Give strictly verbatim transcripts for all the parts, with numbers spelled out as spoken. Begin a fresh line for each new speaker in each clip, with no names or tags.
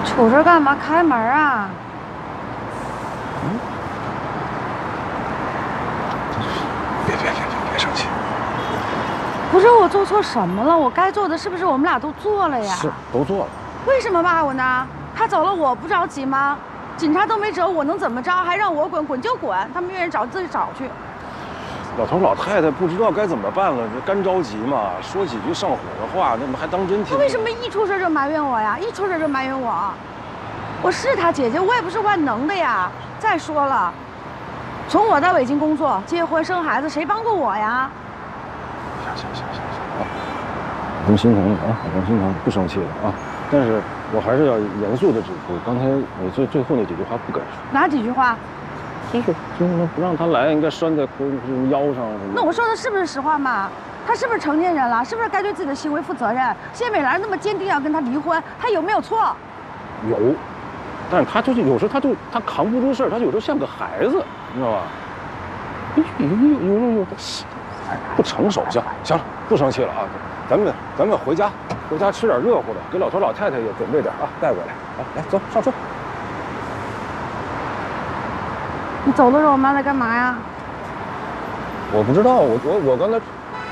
杵着干嘛？开门啊！
嗯。别别别别别生气！
不是我做错什么了？我该做的是不是我们俩都做了呀？
是，都做了。
为什么骂我呢？他走了我不着急吗？警察都没辙，我能怎么着？还让我滚，滚就滚！他们愿意找自己找去。
老头老太太不知道该怎么办了，这干着急嘛，说几句上火的话，那么还当真听？
他为什么一出事就埋怨我呀？一出事就埋怨我？我是他姐姐，我也不是万能的呀。再说了，从我在北京工作、结婚、生孩子，谁帮过我呀？
行行行行行啊，我更心疼了啊，我更心疼，不生气了啊。但是我还是要严肃的指出，刚才你最最后那几句话不该说。
哪几句话？
就是就是不让他来，应该拴在腰上什么。
那我说的是不是实话嘛？他是不是成年人了？是不是该对自己的行为负责任？谢美兰那么坚定要跟他离婚，他有没有错？
有，但是他就是有时候他就他扛不住事儿，他有时候像个孩子，你知道吧？有有有有有不成熟，行行了，不生气了啊！咱们咱们回家回家吃点热乎的，给老头老太太也准备点啊，带过来啊！来走上车。
你走的时候我妈在干嘛呀？
我不知道，我我我刚才。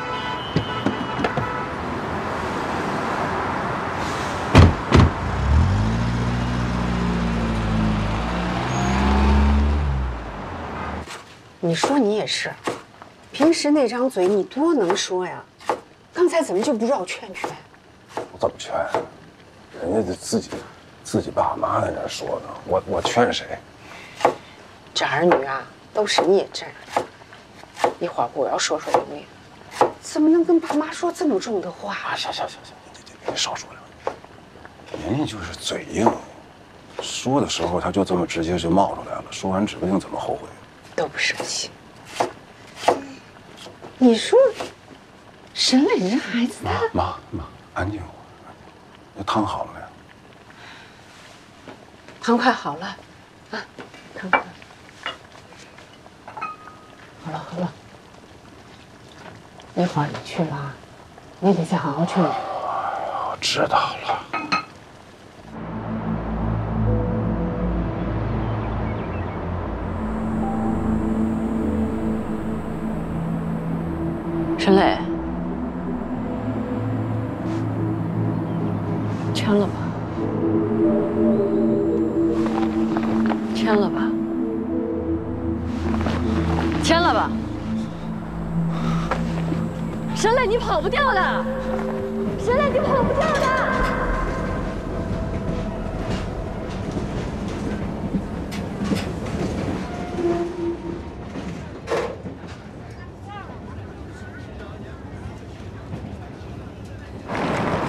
你说你也是，平时那张嘴你多能说呀，刚才怎么就不绕劝劝？
我怎么劝？人家自己自己爸妈在那说呢，我我劝谁？
这儿女啊，都是孽债。一会儿我要说说你，怎么能跟爸妈说这么重的话？
啊，行行行行，你你你少说两句。人家就是嘴硬，说的时候他就这么直接就冒出来了，说完指不定怎么后悔。
都不生气。你说，沈磊人孩子他……
妈妈妈，安静！那汤好了没？
汤快好了，啊，汤快。好了好了，一会儿你去了，你得再好好劝劝。
我知道了。
沈磊，签了吧，签了吧，签了吧。沈磊，你跑不掉的，沈磊，你跑不掉的。